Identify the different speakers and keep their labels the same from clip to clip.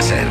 Speaker 1: SER.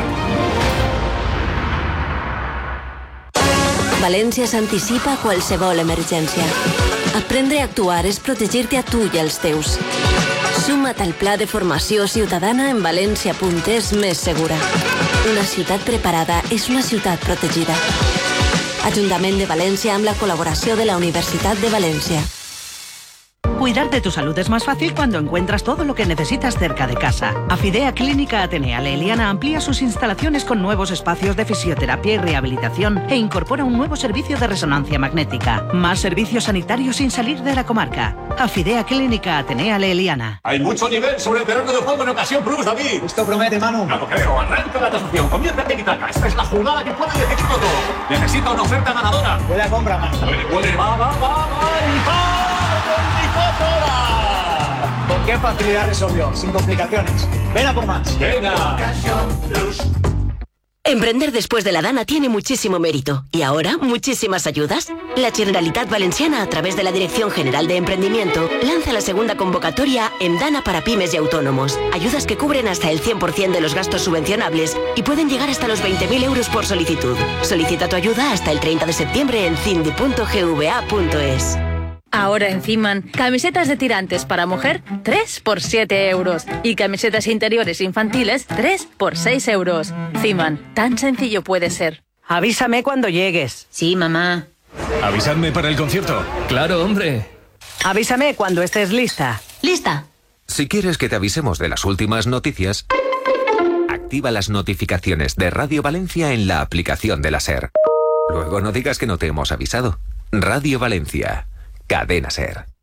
Speaker 2: València s'anticipa a qualsevol emergència. Aprendre a actuar és protegir-te a tu i als teus. Suma't al pla de formació ciutadana en València.es més segura. Una ciutat preparada és una ciutat protegida. Ajuntament de València amb la colaboració de la Universitat de València.
Speaker 3: Cuidar de tu salud es más fácil cuando encuentras todo lo que necesitas cerca de casa. Afidea Clínica Atenea Leliana amplía sus instalaciones con nuevos espacios de fisioterapia y rehabilitación e incorpora un nuevo servicio de resonancia magnética. Más servicios sanitarios sin salir de la comarca. Afidea Clínica Atenea Leliana.
Speaker 4: Hay mucho nivel sobre el terreno de juego en Ocasión Plus, David.
Speaker 5: Esto promete, Manu.
Speaker 4: No lo creo. Arranca la tasación. Comienza a tiki-taka. Esta es la jugada que puede decidirlo todo. Necesita una oferta ganadora.
Speaker 5: Huele a compra, Manu.
Speaker 4: Puede. Va.
Speaker 5: ¿Con qué facilidad resolvió? Sin complicaciones. Ven a por más.
Speaker 4: Venga.
Speaker 2: Emprender después de la Dana tiene muchísimo mérito. Y ahora, muchísimas ayudas. La Generalitat Valenciana, a través de la Dirección General de Emprendimiento, lanza la segunda convocatoria en Dana para pymes y autónomos. Ayudas que cubren hasta el 100% de los gastos subvencionables y pueden llegar hasta los 20.000 euros por solicitud. Solicita tu ayuda hasta el 30 de septiembre en cindi.gva.es.
Speaker 6: Ahora en Ciman, camisetas de tirantes para mujer, 3 por 7 euros. Y camisetas interiores infantiles, 3 por 6 euros. Ciman, tan sencillo puede ser.
Speaker 3: Avísame cuando llegues.
Speaker 6: Sí, mamá.
Speaker 1: ¿Avisadme para el concierto? ¡Claro, hombre!
Speaker 3: Avísame cuando estés lista.
Speaker 6: ¿Lista?
Speaker 1: Si quieres que te avisemos de las últimas noticias, activa las notificaciones de Radio Valencia en la aplicación de la SER. Luego no digas que no te hemos avisado. Radio Valencia. Cadena SER.